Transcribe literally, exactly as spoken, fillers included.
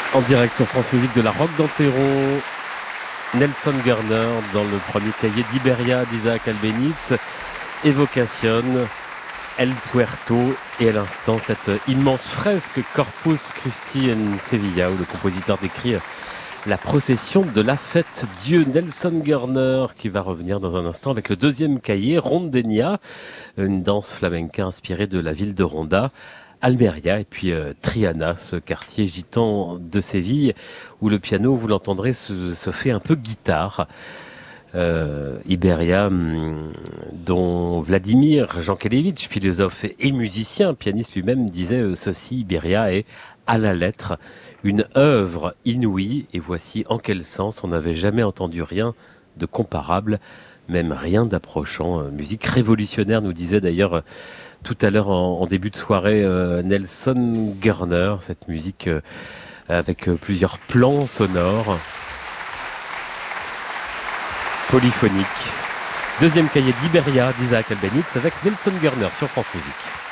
En direct sur France Musique de la Roque d'Antero, Nelson Gurner dans le premier cahier d'Iberia d'Isaac Albéniz, Évocation, El Puerto et à l'instant cette immense fresque Corpus Christi en Sevilla où le compositeur décrit la procession de la fête Dieu. Nelson Gurner qui va revenir dans un instant avec le deuxième cahier, Rondenia, une danse flamenca inspirée de la ville de Ronda. Almeria et puis euh, Triana, ce quartier gitan de Séville où le piano, vous l'entendrez, se, se fait un peu guitare. Euh, Iberia, dont Vladimir Jankélévitch, philosophe et musicien, pianiste lui-même, disait euh, ceci: Iberia est à la lettre une œuvre inouïe, et voici en quel sens on n'avait jamais entendu rien de comparable, même rien d'approchant. Euh, musique révolutionnaire, nous disait d'ailleurs tout à l'heure en, en début de soirée euh, Nelson Gurner, cette musique euh, avec euh, plusieurs plans sonores, polyphoniques. Deuxième cahier d'Iberia d'Isaac Albéniz avec Nelson Gurner sur France Musique.